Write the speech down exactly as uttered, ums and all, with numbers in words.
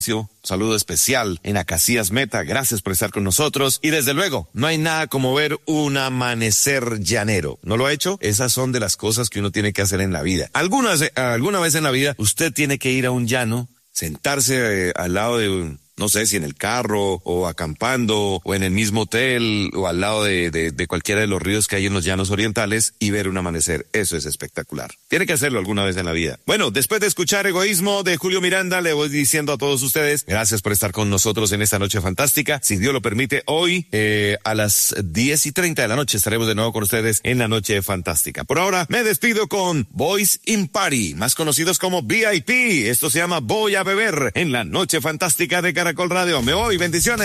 Saludo especial en Acacias Meta, gracias por estar con nosotros y desde luego, no hay nada como ver un amanecer llanero. ¿No lo ha hecho? Esas son de las cosas que uno tiene que hacer en la vida. Algunas, alguna vez en la vida usted tiene que ir a un llano, sentarse eh, al lado de un, no sé si en el carro o acampando o en el mismo hotel o al lado de, de, de cualquiera de los ríos que hay en los llanos orientales y ver un amanecer. Eso es espectacular. Tiene que hacerlo alguna vez en la vida. Bueno, después de escuchar Egoísmo de Julio Miranda, le voy diciendo a todos ustedes, gracias por estar con nosotros en esta noche fantástica. Si Dios lo permite, hoy eh, a las diez y treinta de la noche estaremos de nuevo con ustedes en la noche fantástica. Por ahora, me despido con Boys in Party, más conocidos como V I P. Esto se llama Voy a Beber en la noche fantástica de Caracol Radio. Me voy, bendiciones.